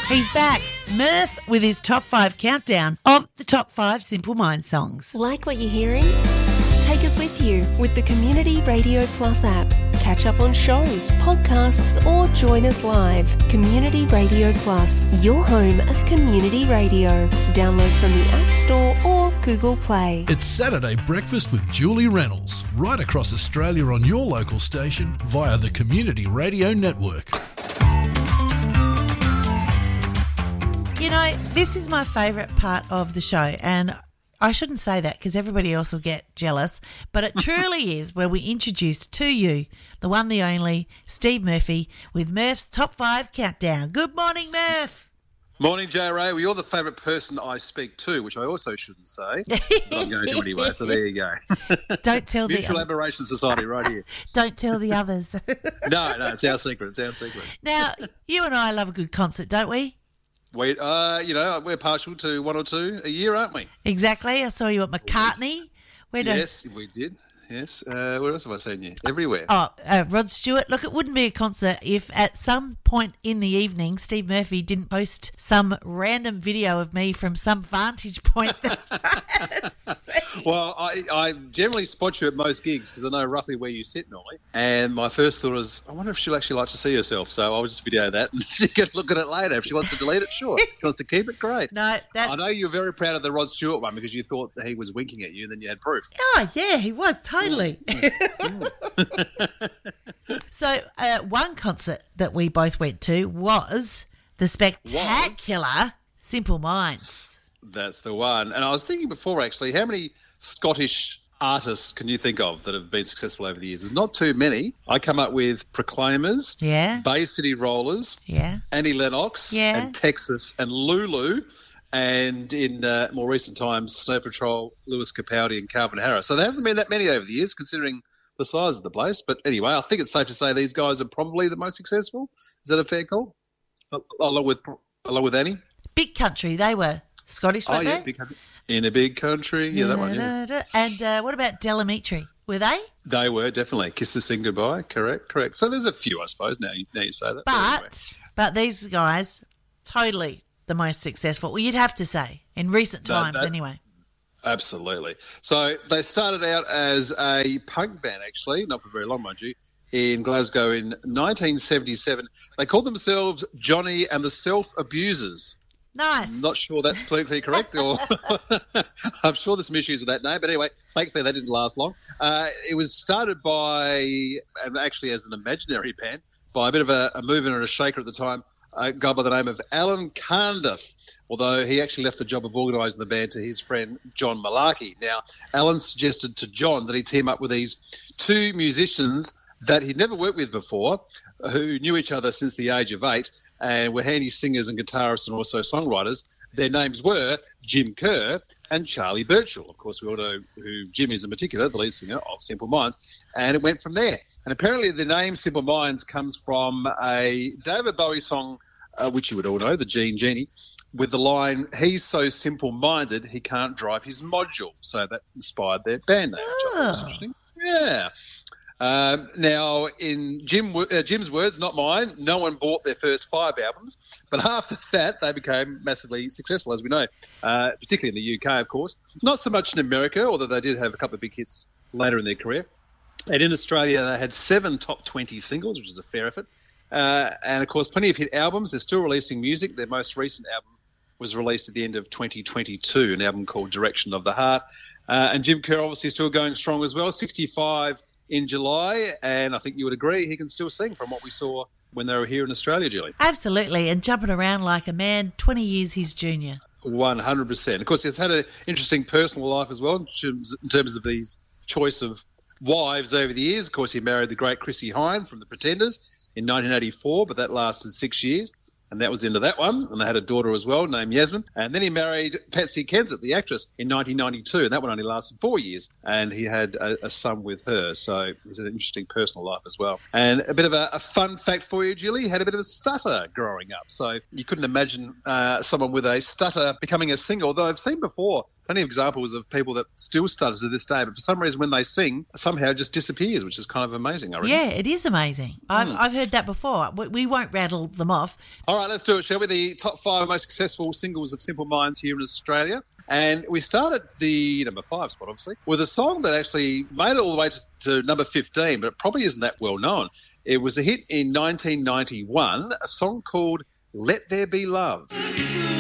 He's back. Murph with his top 5 countdown of the top 5 Simple Minds songs. Like what you're hearing? Take us with you with the Community Radio Plus app. Catch up on shows, podcasts, or join us live. Community Radio Plus, your home of community radio. Download from the App Store or Google Play. It's Saturday Breakfast with Julie Reynolds, right across Australia on your local station via the Community Radio Network. You know, this is my favourite part of the show, and I shouldn't say that because everybody else will get jealous, but it truly is where we introduce to you the one, the only, Steve Murphy with Murph's Top 5 Countdown. Good morning, Murph. Morning, J. Ray. Well, you're the favourite person I speak to, which I also shouldn't say, but I'm going to anyway, so there you go. Don't tell Mutual Admiration Society right here. Don't tell the others. No, it's our secret. It's our secret. Now, you and I love a good concert, don't we? We're partial to one or two a year, aren't we? Exactly. I saw you at McCartney. Yes, we did. Yes. Where else have I seen you? Everywhere. Oh, Rod Stewart. Look, it wouldn't be a concert if at some point in the evening Steve Murphy didn't post some random video of me from some vantage point. Well, I generally spot you at most gigs because I know roughly where you sit normally. And my first thought was, I wonder if she'll actually like to see herself. So I'll just video that and she can look at it later. If she wants to delete it, sure. If she wants to keep it, great. No, I know you're very proud of the Rod Stewart one because you thought he was winking at you and then you had proof. Oh, yeah, he was. Totally. So one concert that we both went to was the spectacular Simple Minds. That's the one. And I was thinking before, actually, how many Scottish artists can you think of that have been successful over the years? There's not too many. I come up with Proclaimers, Bay City Rollers, Annie Lennox, and Texas, and Lulu. And in more recent times, Snow Patrol, Lewis Capaldi and Calvin Harris. So there hasn't been that many over the years, considering the size of the place. But anyway, I think it's safe to say these guys are probably the most successful. Is that a fair call? Along with Annie? Big Country, they were Scottish, weren't they? Big Country. In a Big Country. Yeah, that one, yeah. And what about Delamitri? Were they? They were, definitely. Kiss the Sing Goodbye. Correct. So there's a few, I suppose, now you say that. But these guys, totally the most successful. Well, you'd have to say, in recent times anyway. Absolutely. So they started out as a punk band, actually, not for very long, mind you, in Glasgow in 1977. They called themselves Johnny and the Self-Abusers. Nice. Not sure that's politically correct, or I'm sure there's some issues with that name. But anyway, thankfully they didn't last long. It was started by, and actually as an imaginary band, by a bit of a mover and a shaker at the time, a guy by the name of Alan Cardiff, although he actually left the job of organising the band to his friend John Malarkey. Now, Alan suggested to John that he team up with these two musicians that he'd never worked with before, who knew each other since the age of 8 and were handy singers and guitarists and also songwriters. Their names were Jim Kerr and Charlie Birchall. Of course, we all know who Jim is in particular, the lead singer of Simple Minds, and it went from there. And apparently the name Simple Minds comes from a David Bowie song, which you would all know, the Genie, with the line, "He's so simple-minded, he can't drive his module." So that inspired their band name, which I thought was interesting. Yeah. Now, in Jim's words, not mine, no one bought their first 5 albums, but after that they became massively successful, as we know, particularly in the UK, of course. Not so much in America, although they did have a couple of big hits later in their career. And in Australia, they had 7 top 20 singles, which is a fair effort. And, of course, plenty of hit albums. They're still releasing music. Their most recent album was released at the end of 2022, an album called Direction of the Heart. And Jim Kerr obviously is still going strong as well, 65 in July. And I think you would agree he can still sing from what we saw when they were here in Australia, Julie. Absolutely, and jumping around like a man, 20 years his junior. 100%. Of course, he's had an interesting personal life as well in terms of these choice of wives over the years. Of course, he married the great Chrissie Hynde from The Pretenders in 1984, but that lasted 6 years, and that was the end of that one. And they had a daughter as well named Yasmin. And then he married Patsy Kensit, the actress, in 1992, and that one only lasted 4 years, and he had a son with her. So he's an interesting personal life as well. And a bit of a fun fact for you, Julie, he had a bit of a stutter growing up. So you couldn't imagine someone with a stutter becoming a singer, although I've seen before plenty of examples of people that still stutter to this day, but for some reason when they sing, somehow it just disappears, which is kind of amazing, I reckon. Yeah, it is amazing. I've heard that before. We won't rattle them off. All right, let's do it, shall we? The top 5 most successful singles of Simple Minds here in Australia. And we started the number 5 spot, obviously, with a song that actually made it all the way to number 15, but it probably isn't that well known. It was a hit in 1991, a song called Let There Be Love.